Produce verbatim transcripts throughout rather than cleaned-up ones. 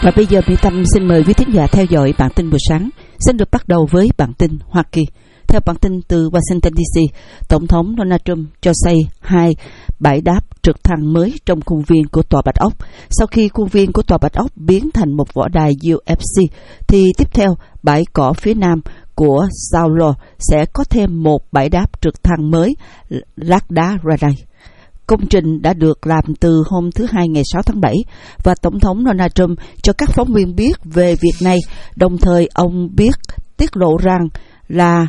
Và bây giờ Mỹ Tâm xin mời quý thính giả theo dõi bản tin buổi sáng. Xin được bắt đầu với bản tin Hoa Kỳ. Theo bản tin từ Washington đê xê, Tổng thống Donald Trump cho xây hai bãi đáp trực thăng mới trong khuôn viên của Tòa Bạch Ốc. Sau khi khuôn viên của Tòa Bạch Ốc biến thành một võ đài u ép xê, thì tiếp theo bãi cỏ phía nam của Saulo sẽ có thêm một bãi đáp trực thăng mới lát đá ra đây. Công trình đã được làm từ hôm thứ Hai ngày sáu tháng bảy và Tổng thống Donald Trump cho các phóng viên biết về việc này, đồng thời ông biết tiết lộ rằng là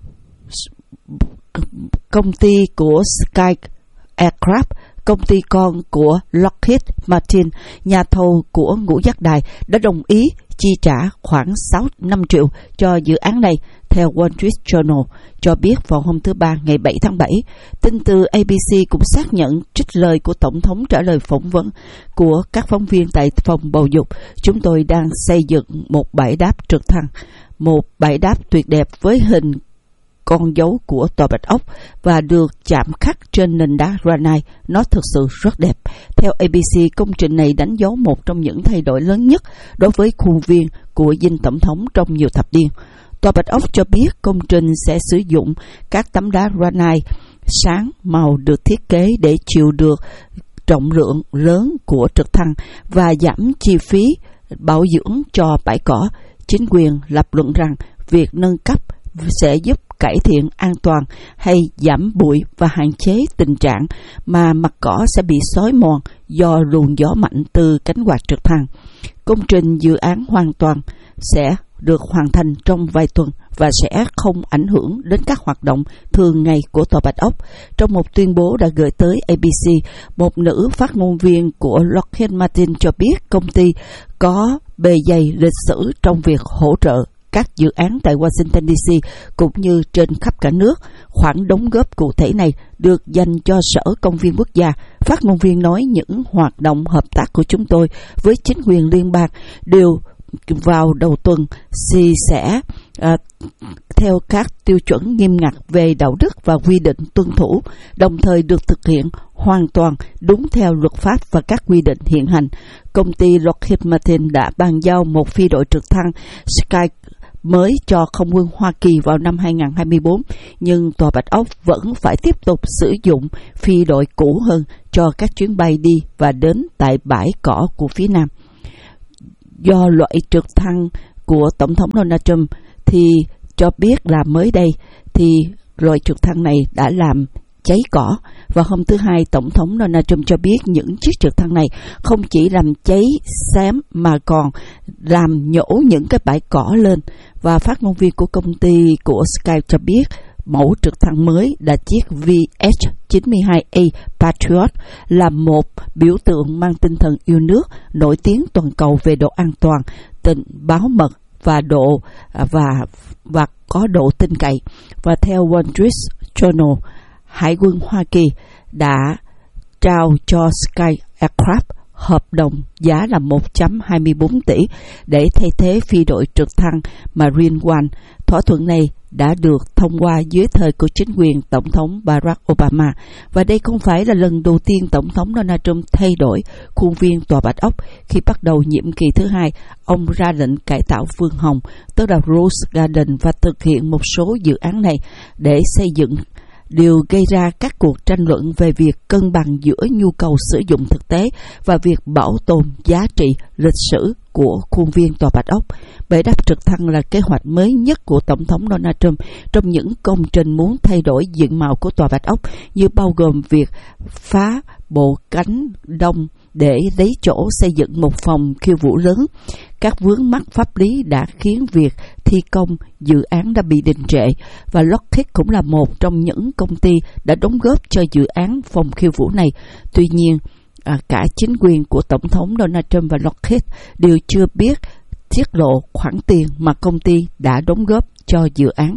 công ty của Sky Aircraft, công ty con của Lockheed Martin, nhà thầu của ngũ giác đài, đã đồng ý chi trả khoảng sáu năm triệu cho dự án này, theo Wall Street Journal cho biết vào hôm thứ Ba ngày bảy tháng bảy. Tin từ a bê xê cũng xác nhận trích lời của Tổng thống trả lời phỏng vấn của các phóng viên tại phòng bầu dục. Chúng tôi đang xây dựng một bãi đáp trực thăng, một bãi đáp tuyệt đẹp với hình con dấu của Tòa Bạch Ốc và được chạm khắc trên nền đá granite. Nó thực sự rất đẹp. Theo a bê xê, công trình này đánh dấu một trong những thay đổi lớn nhất đối với khuôn viên của dinh tổng thống trong nhiều thập niên. Tòa Bạch Ốc cho biết công trình sẽ sử dụng các tấm đá granite sáng màu được thiết kế để chịu được trọng lượng lớn của trực thăng và giảm chi phí bảo dưỡng cho bãi cỏ. Chính quyền lập luận rằng việc nâng cấp sẽ giúp cải thiện an toàn hay giảm bụi và hạn chế tình trạng mà mặt cỏ sẽ bị xói mòn do luồng gió mạnh từ cánh quạt trực thăng. Công trình dự án hoàn toàn sẽ được hoàn thành trong vài tuần và sẽ không ảnh hưởng đến các hoạt động thường ngày của Tòa Bạch Ốc. Trong một tuyên bố đã gửi tới a bê xê, một nữ phát ngôn viên của Lockheed Martin cho biết công ty có bề dày lịch sử trong việc hỗ trợ các dự án tại Washington đê xê cũng như trên khắp cả nước. Khoản đóng góp cụ thể này được dành cho Sở Công viên Quốc gia. Phát ngôn viên nói những hoạt động hợp tác của chúng tôi với chính quyền liên bang đều vào đầu tuần thì sẽ à, theo các tiêu chuẩn nghiêm ngặt về đạo đức và quy định tuân thủ, đồng thời được thực hiện hoàn toàn đúng theo luật pháp và các quy định hiện hành. Công ty Lockheed Martin đã bàn giao một phi đội trực thăng Sky mới cho không quân Hoa Kỳ vào năm hai không hai tư, nhưng Tòa Bạch Ốc vẫn phải tiếp tục sử dụng phi đội cũ hơn cho các chuyến bay đi và đến tại bãi cỏ của phía nam. Do loại trực thăng của Tổng thống Donald Trump thì cho biết là mới đây thì loại trực thăng này đã làm cháy cỏ, và hôm thứ Hai Tổng thống Donald Trump cho biết những chiếc trực thăng này không chỉ làm cháy xém mà còn làm nhổ những cái bãi cỏ lên. Và phát ngôn viên của công ty của Sky cho biết mẫu trực thăng mới là chiếc vê hát chín mươi hai A Patriot, là một biểu tượng mang tinh thần yêu nước, nổi tiếng toàn cầu về độ an toàn, tình bảo mật và độ và và có độ tin cậy. Và theo Wall Street Journal, Hải quân Hoa Kỳ đã trao cho Sky Aircraft hợp đồng giá là một phẩy hai mươi bốn tỷ để thay thế phi đội trực thăng Marine One. Thỏa thuận này đã được thông qua dưới thời của chính quyền Tổng thống Barack Obama, và đây không phải là lần đầu tiên Tổng thống Donald Trump thay đổi khuôn viên Tòa Bạch Ốc. Khi bắt đầu nhiệm kỳ thứ hai, ông ra lệnh cải tạo vườn hồng, tức là Rose Garden, và thực hiện một số dự án này để xây dựng. Điều gây ra các cuộc tranh luận về việc cân bằng giữa nhu cầu sử dụng thực tế và việc bảo tồn giá trị lịch sử của khuôn viên Tòa Bạch Ốc. Bãi đáp trực thăng là kế hoạch mới nhất của Tổng thống Donald Trump trong những công trình muốn thay đổi diện mạo của Tòa Bạch Ốc, như bao gồm việc phá bộ cánh đông để lấy chỗ xây dựng một phòng khiêu vũ lớn. Các vướng mắc pháp lý đã khiến việc thi công dự án đã bị đình trệ, và Lockheed cũng là một trong những công ty đã đóng góp cho dự án phòng khiêu vũ này. Tuy nhiên, à, cả chính quyền của Tổng thống Donald Trump và Lockheed đều chưa biết tiết lộ khoản tiền mà công ty đã đóng góp cho dự án.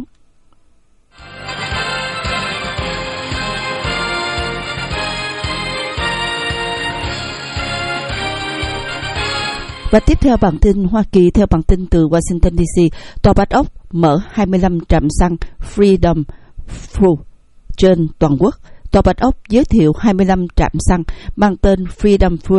Và tiếp theo bản tin Hoa Kỳ, theo bản tin từ Washington đê xê, Tòa Bạch Ốc mở hai mươi lăm trạm xăng Freedom Fuel trên toàn quốc. Tòa Bạch Ốc giới thiệu hai mươi lăm trạm xăng mang tên Freedom Fuel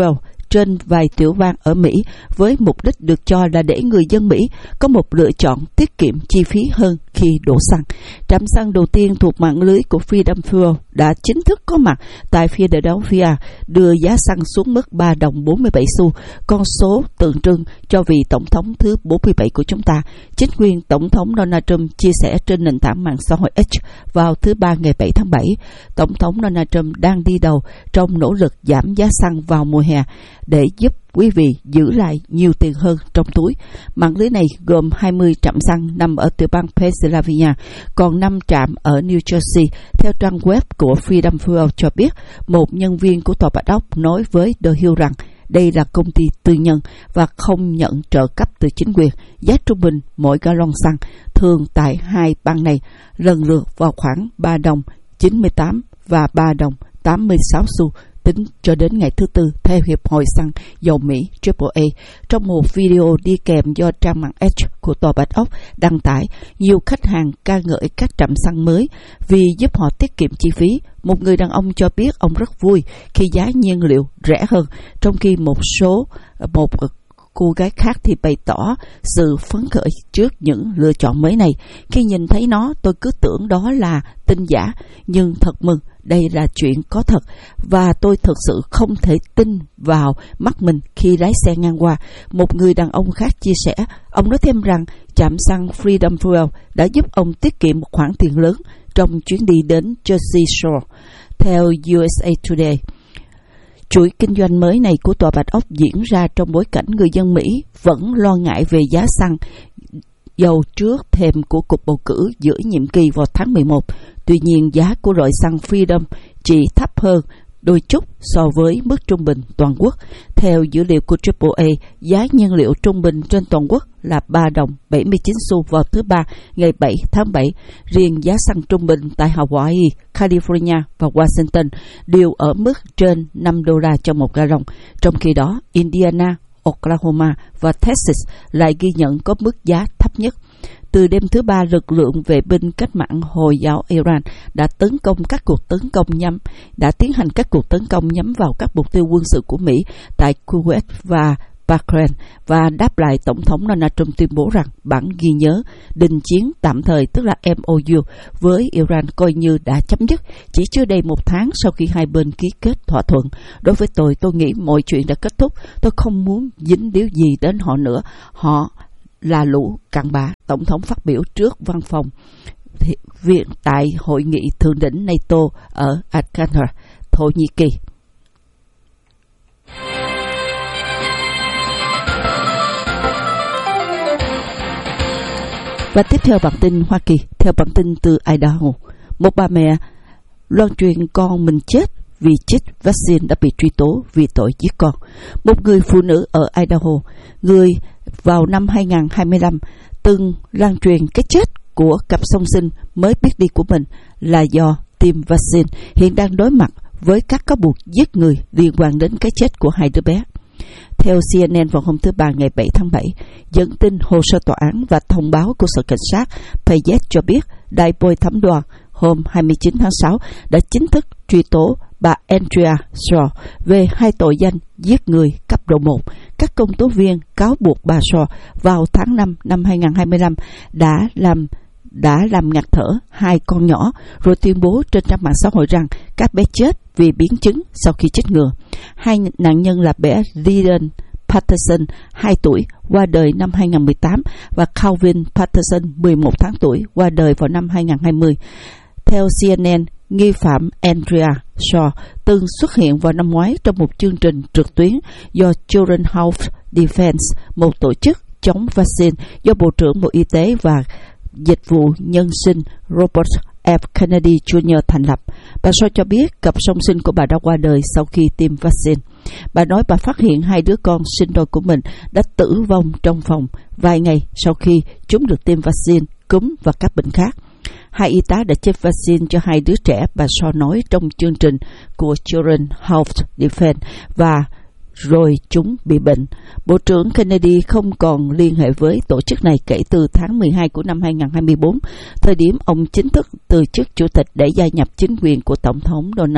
trên vài tiểu bang ở Mỹ với mục đích được cho là để người dân Mỹ có một lựa chọn tiết kiệm chi phí hơn khi đổ xăng. Trạm xăng đầu tiên thuộc mạng lưới của Freedom Fuel đã chính thức có mặt tại Philadelphia, đưa giá xăng xuống mức ba đồng bốn mươi bảy xu, con số tượng trưng cho vị tổng thống thứ bốn mươi bảy của chúng ta. Chính quyền Tổng thống Donald Trump chia sẻ trên nền tảng mạng xã hội X vào thứ Ba ngày bảy tháng bảy. Tổng thống Donald Trump đang đi đầu trong nỗ lực giảm giá xăng vào mùa hè để giúp quý vị giữ lại nhiều tiền hơn trong túi. Mạng lưới này gồm hai mươi trạm xăng nằm ở tiểu bang Pennsylvania, còn năm trạm ở New Jersey. Theo trang web của Freedom Fuel cho biết, một nhân viên của Tòa Bạch Ốc nói với The Hill rằng đây là công ty tư nhân và không nhận trợ cấp từ chính quyền. Giá trung bình mỗi gallon xăng thường tại hai bang này lần lượt vào khoảng ba đồng chín mươi tám và ba đồng tám mươi sáu xu tính cho đến ngày thứ Tư, theo Hiệp hội Xăng Dầu Mỹ Triple A. Trong một video đi kèm do trang mạng X của Tòa Bạch Ốc đăng tải, nhiều khách hàng ca ngợi các trạm xăng mới vì giúp họ tiết kiệm chi phí. Một người đàn ông cho biết ông rất vui khi giá nhiên liệu rẻ hơn, trong khi một số một cô gái khác thì bày tỏ sự phấn khởi trước những lựa chọn mới này. Khi nhìn thấy nó, tôi cứ tưởng đó là tin giả, nhưng thật mừng, đây là chuyện có thật, và tôi thực sự không thể tin vào mắt mình khi lái xe ngang qua. Một người đàn ông khác chia sẻ, ông nói thêm rằng trạm xăng Freedom Fuel đã giúp ông tiết kiệm một khoản tiền lớn trong chuyến đi đến Jersey Shore. Theo u ét a Today, chuỗi kinh doanh mới này của Tòa Bạch Ốc diễn ra trong bối cảnh người dân Mỹ vẫn lo ngại về giá xăng dầu trước thềm của cuộc bầu cử giữa nhiệm kỳ vào tháng mười một. Tuy nhiên, giá của loại xăng Freedom chỉ thấp hơn đôi chút so với mức trung bình toàn quốc. Theo dữ liệu của Triple A, giá nhiên liệu trung bình trên toàn quốc là ba đồng bảy mươi chín xu vào thứ Ba ngày bảy tháng bảy. Riêng giá xăng trung bình tại Hawaii, California và Washington đều ở mức trên năm đô la cho một gallon. Trong khi đó, Indiana, Oklahoma và Texas lại ghi nhận có mức giá thấp nhất. Từ đêm thứ Ba, lực lượng vệ binh cách mạng Hồi giáo Iran đã tấn công các cuộc tấn công nhắm đã tiến hành các cuộc tấn công nhắm vào các mục tiêu quân sự của Mỹ tại Kuwait và Bahrain, và đáp lại, Tổng thống Donald Trump tuyên bố rằng bản ghi nhớ đình chiến tạm thời, tức là em o u, với Iran coi như đã chấm dứt chỉ chưa đầy một tháng sau khi hai bên ký kết thỏa thuận. Đối với tôi, tôi nghĩ mọi chuyện đã kết thúc. Tôi không muốn dính líu gì đến họ nữa. Họ là lũ cặn bã, Tổng thống phát biểu trước văn phòng viện tại hội nghị thượng đỉnh NATO ở Ankara, Thổ Nhĩ Kỳ. Và tiếp theo bản tin Hoa Kỳ. Theo bản tin từ Idaho, một bà mẹ loan truyền con mình chết vì chích vaccine đã bị truy tố vì tội giết con. Một người phụ nữ ở Idaho, người vào năm hai không hai lăm từng lan truyền cái chết của cặp song sinh mới biết đi của mình là do tiêm vaccine, hiện đang đối mặt với các cáo buộc giết người liên quan đến cái chết của hai đứa bé. Theo xê en en vào hôm thứ Ba ngày bảy tháng bảy, dẫn tin hồ sơ tòa án và thông báo của Sở Cảnh sát Payette cho biết đại bồi thẩm đoàn hôm hai mươi chín tháng sáu đã chính thức truy tố bà Andrea Shaw về hai tội danh giết người cấp độ một. Các công tố viên cáo buộc bà Shaw vào tháng năm năm hai không hai lăm đã làm đã làm ngạt thở hai con nhỏ, rồi tuyên bố trên trang mạng xã hội rằng các bé chết vì biến chứng sau khi chích ngừa. Hai nạn nhân là bé Lyndon Patterson, hai tuổi, qua đời năm hai không một tám, và Calvin Patterson, mười một tháng tuổi, qua đời vào năm hai không hai không. Theo xê en en, nghi phạm Andrea Shaw từng xuất hiện vào năm ngoái trong một chương trình trực tuyến do Children's Health Defense, một tổ chức chống vaccine do Bộ trưởng Bộ Y tế và Dịch vụ Nhân sinh Robert F. Kennedy Junior thành lập. Bà Shaw cho biết cặp song sinh của bà đã qua đời sau khi tiêm vaccine. Bà nói bà phát hiện hai đứa con sinh đôi của mình đã tử vong trong phòng vài ngày sau khi chúng được tiêm vaccine cúm và các bệnh khác. Hai y tá đã chích vaccine cho hai đứa trẻ, bà Shaw nói trong chương trình của Children's Health Defense, và rồi chúng bị bệnh. Bộ trưởng Kennedy không còn liên hệ với tổ chức này kể từ tháng mười hai của năm hai không hai tư, thời điểm ông chính thức từ chức chủ tịch để gia nhập chính quyền của Tổng thống Donald Trump.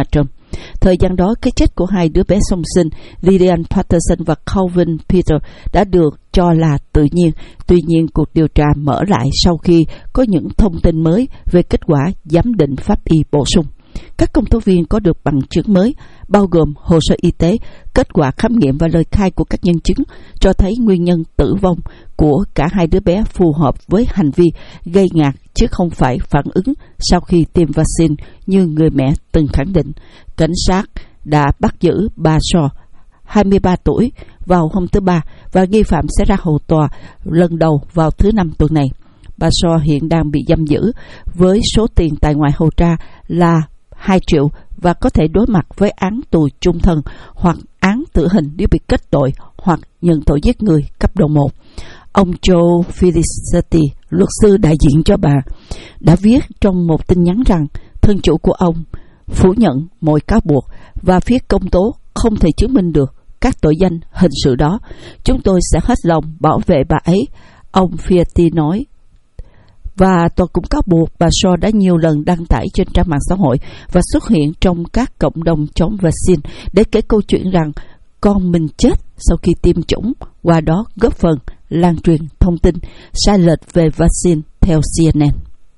Thời gian đó, cái chết của hai đứa bé song sinh Lillian Patterson và Calvin Peter đã được cho là tự nhiên. Tuy nhiên, cuộc điều tra mở lại sau khi có những thông tin mới về kết quả giám định pháp y bổ sung. Các công tố viên có được bằng chứng mới, bao gồm hồ sơ y tế, kết quả khám nghiệm và lời khai của các nhân chứng, cho thấy nguyên nhân tử vong của cả hai đứa bé phù hợp với hành vi gây ngạt chứ không phải phản ứng sau khi tiêm vaccine như người mẹ từng khẳng định. Cảnh sát đã bắt giữ bà Shaw, hai mươi ba tuổi, vào hôm thứ Ba và nghi phạm sẽ ra hầu tòa lần đầu vào thứ Năm tuần này. Bà Shaw hiện đang bị giam giữ với số tiền tại ngoại hầu tra là hai triệu và có thể đối mặt với án tù chung thân hoặc án tử hình nếu bị kết tội hoặc nhận tội giết người cấp độ một. Ông Joe Felicity, luật sư đại diện cho bà, đã viết trong một tin nhắn rằng thân chủ của ông phủ nhận mọi cáo buộc và phía công tố không thể chứng minh được các tội danh hình sự đó. Chúng tôi sẽ hết lòng bảo vệ bà ấy, ông Felicity nói. Và tòa cũng cáo buộc bà Shaw đã nhiều lần đăng tải trên trang mạng xã hội và xuất hiện trong các cộng đồng chống vaccine để kể câu chuyện rằng con mình chết sau khi tiêm chủng, qua đó góp phần lan truyền thông tin sai lệch về vaccine theo C N N.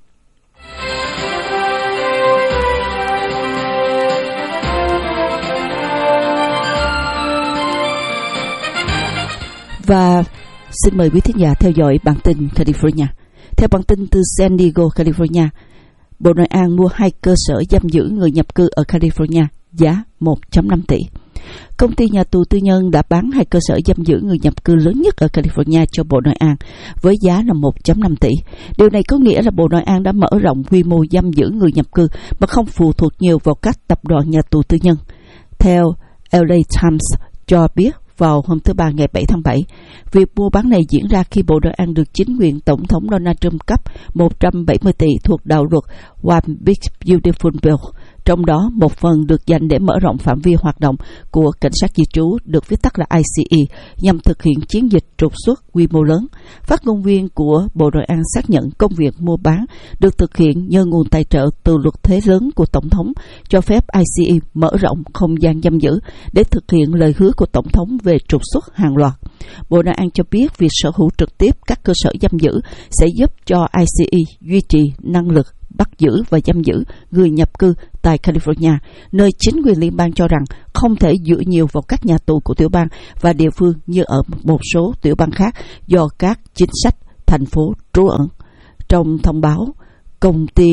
Và xin mời quý thính giả theo dõi bản tin California. Theo bản tin từ San Diego, California, Bộ Nội an mua hai cơ sở giam giữ người nhập cư ở California giá một phẩy năm tỷ. Công ty nhà tù tư nhân đã bán hai cơ sở giam giữ người nhập cư lớn nhất ở California cho Bộ Nội an với giá là một phẩy năm tỷ. Điều này có nghĩa là Bộ Nội an đã mở rộng quy mô giam giữ người nhập cư mà không phụ thuộc nhiều vào các tập đoàn nhà tù tư nhân. Theo L A Times cho biết vào hôm thứ Ba ngày bảy tháng bảy, việc mua bán này diễn ra khi Bộ Nội an được chính quyền Tổng thống Donald Trump cấp một trăm bảy mươi tỷ thuộc đạo luật One Big Beautiful Bill. Trong đó, một phần được dành để mở rộng phạm vi hoạt động của cảnh sát di trú, được viết tắt là I C E, nhằm thực hiện chiến dịch trục xuất quy mô lớn. Phát ngôn viên của Bộ Nội an xác nhận công việc mua bán được thực hiện nhờ nguồn tài trợ từ luật thuế lớn của Tổng thống, cho phép I C E mở rộng không gian giam giữ để thực hiện lời hứa của Tổng thống về trục xuất hàng loạt. Bộ Nội an cho biết việc sở hữu trực tiếp các cơ sở giam giữ sẽ giúp cho I C E duy trì năng lực bắt giữ và giam giữ người nhập cư tại California, nơi chính quyền liên bang cho rằng không thể dựa nhiều vào các nhà tù của tiểu bang và địa phương như ở một số tiểu bang khác do các chính sách thành phố trú ẩn. Trong thông báo, công ty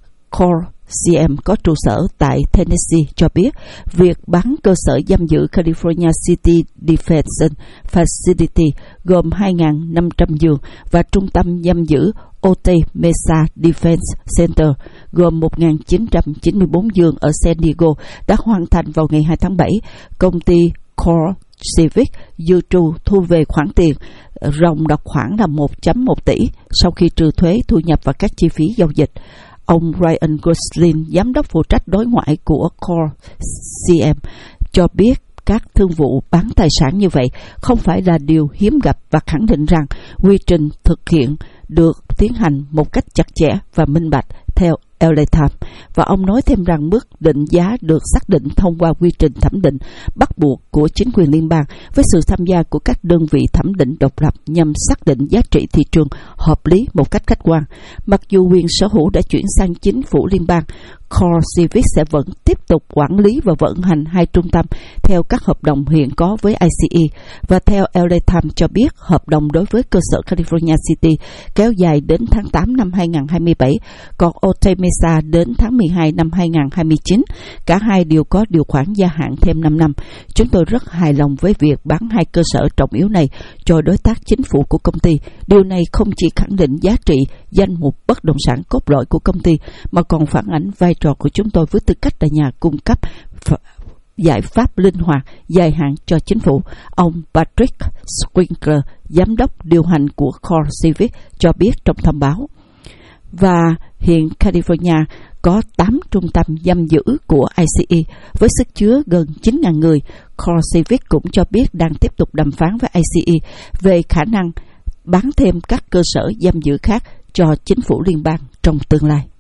Core C M có trụ sở tại Tennessee cho biết việc bán cơ sở giam giữ California City Detention Facility gồm hai nghìn năm trăm giường và trung tâm giam giữ Otay Mesa Defense Center gồm một nghìn chín trăm chín mươi bốn giường ở San Diego đã hoàn thành vào ngày hai tháng bảy. Công ty Core Civic dự trù thu về khoản tiền ròng đặc khoảng là một phẩy một tỷ sau khi trừ thuế, thu nhập và các chi phí giao dịch. Ông Ryan Gosling, giám đốc phụ trách đối ngoại của Core C M, cho biết các thương vụ bán tài sản như vậy không phải là điều hiếm gặp và khẳng định rằng quy trình thực hiện được tiến hành một cách chặt chẽ và minh bạch theo L A Times. Và ông nói thêm rằng mức định giá được xác định thông qua quy trình thẩm định bắt buộc của chính quyền liên bang với sự tham gia của các đơn vị thẩm định độc lập nhằm xác định giá trị thị trường hợp lý một cách khách quan. Mặc dù quyền sở hữu đã chuyển sang chính phủ liên bang, Core Civic sẽ vẫn tiếp tục quản lý và vận hành hai trung tâm theo các hợp đồng hiện có với I C E. Và theo L A Times cho biết, hợp đồng đối với cơ sở California City kéo dài đến tháng tám năm hai nghìn không trăm hai mươi bảy, còn Otay Mesa đến tháng mười hai năm hai nghìn không trăm hai mươi chín. Cả hai đều có điều khoản gia hạn thêm năm năm. Chúng tôi rất hài lòng với việc bán hai cơ sở trọng yếu này cho đối tác chính phủ của công ty. Điều này không chỉ khẳng định giá trị danh mục bất động sản cốt lõi của công ty, mà còn phản ánh vai trò của chúng tôi với tư cách là nhà cung cấp giải pháp linh hoạt dài hạn cho chính phủ. Ông Patrick Sprinkler, giám đốc điều hành của Core Civic, cho biết trong thông báo. Và hiện California có tám trung tâm giam giữ của I C E với sức chứa gần chín nghìn người. Core Civic cũng cho biết đang tiếp tục đàm phán với I C E về khả năng bán thêm các cơ sở giam giữ khác cho chính phủ liên bang trong tương lai.